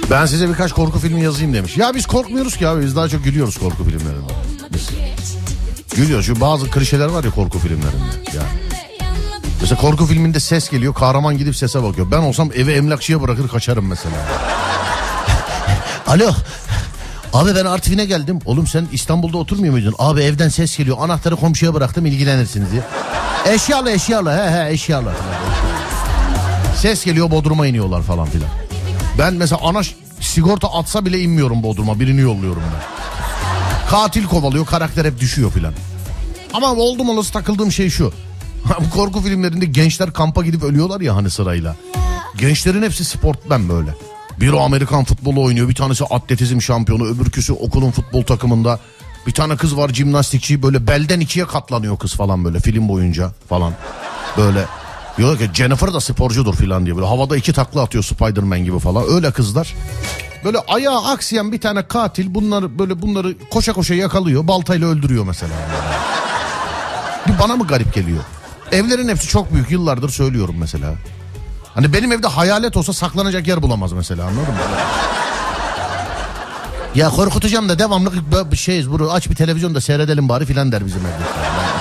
Ben size birkaç korku filmi yazayım demiş. Ya biz korkmuyoruz ki abi, biz daha çok gülüyoruz korku filmlerinde. Biz gülüyoruz. Şu bazı klişeler var ya korku filmlerinde. Ya. Mesela korku filminde ses geliyor, kahraman gidip sese bakıyor. Ben olsam evi emlakçıya bırakır kaçarım mesela. Alo. Abi ben Artvin'e geldim. Oğlum sen İstanbul'da oturmuyor muydun? Abi evden ses geliyor. Anahtarı komşuya bıraktım, ilgilenirsiniz diye. Eşyalı eşyalı. Ses geliyor, Bodrum'a iniyorlar falan filan. Ben mesela ana sigorta atsa bile inmiyorum Bodrum'a. Birini yolluyorum ben. Katil kovalıyor, karakter hep düşüyor filan. Ama oldum olası takıldığım şey şu. Bu korku filmlerinde gençler kampa gidip ölüyorlar ya hani sırayla. Gençlerin hepsi sportmen böyle. Biri Amerikan futbolu oynuyor, bir tanesi atletizm şampiyonu, öbürküsü okulun futbol takımında. Bir tane kız var jimnastikçi, böyle belden ikiye katlanıyor kız falan böyle film boyunca falan. Böyle diyor ki Jennifer da sporcudur falan diye, böyle havada 2 takla atıyor Spider-Man gibi falan, öyle kızlar. Böyle ayağı aksayan bir tane katil bunları koşa koşa yakalıyor, baltayla öldürüyor mesela. Bir bana mı garip geliyor? Evlerin hepsi çok büyük, yıllardır söylüyorum mesela. Hani benim evde hayalet olsa saklanacak yer bulamaz mesela, anladın mı? Ya korkutacağım da devamlı şeyiz, bunu aç bir televizyon da seyredelim bari filan der bizim evde.